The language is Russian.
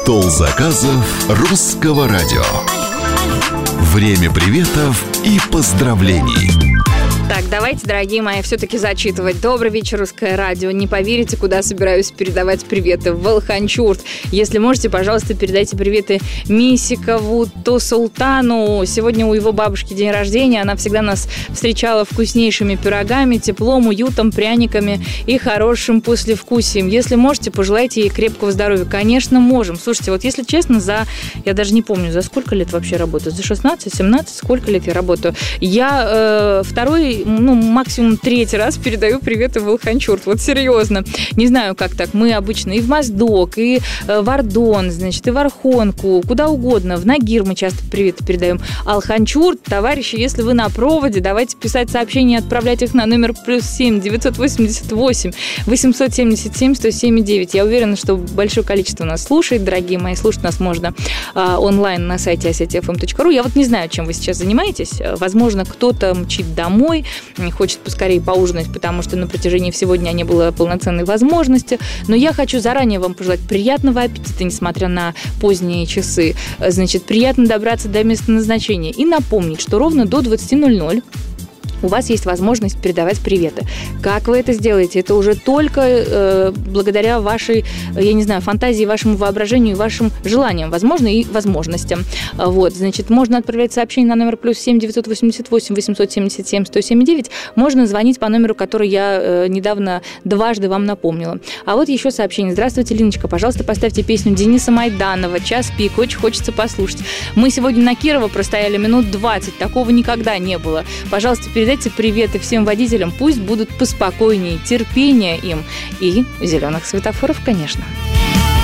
Стол заказов Русского радио. Время приветов и поздравлений. Так, давайте, дорогие мои, все-таки зачитывать. Добрый вечер, Русское радио. Не поверите, куда собираюсь передавать приветы. В Алханчурт. Если можете, пожалуйста, передайте приветы Мисикову, Султану. Сегодня у его бабушки день рождения. Она всегда нас встречала вкуснейшими пирогами, теплом, уютом, пряниками и хорошим послевкусием. Если можете, пожелайте ей крепкого здоровья. Конечно, можем. Слушайте, вот если честно, я даже не помню, за сколько лет вообще работаю. За 16, 17? Сколько лет я работаю? Я второй, максимум третий раз передаю приветы в Алханчурт. Вот серьезно. Не знаю, как так. Мы обычно и в Моздок, и в Ардон, значит, и в Архонку, куда угодно. В Нагир мы часто приветы передаем. Алханчурт, товарищи, если вы на проводе, давайте писать сообщения, отправлять их на номер +7 988 877 107 9. Я уверена, что большое количество нас слушает, дорогие мои. Слушать нас можно онлайн на сайте asiatfm.ru. Я вот не знаю, чем вы сейчас занимаетесь. Возможно, кто-то мчит домой, хочет поскорее поужинать, потому что на протяжении всего дня не было полноценной возможности. Но я хочу заранее вам пожелать приятного аппетита, несмотря на поздние часы. Значит, приятно добраться до места назначения. И напомнить, что ровно до 20:00 у вас есть возможность передавать приветы. Как вы это сделаете? Это уже только благодаря вашей, я не знаю, фантазии, вашему воображению и вашим желаниям, возможно, и возможностям. Вот, значит, можно отправлять сообщение на номер +7 988 877 107 9. Можно звонить по номеру, который я недавно дважды вам напомнила. А вот еще сообщение. Здравствуйте, Линочка, пожалуйста, поставьте песню Дениса Майданова «Час пик». Очень хочется послушать. Мы сегодня на Кирова простояли минут 20. Такого никогда не было. Пожалуйста, передайте приветы всем водителям, пусть будут поспокойнее, терпения им и зеленых светофоров, конечно.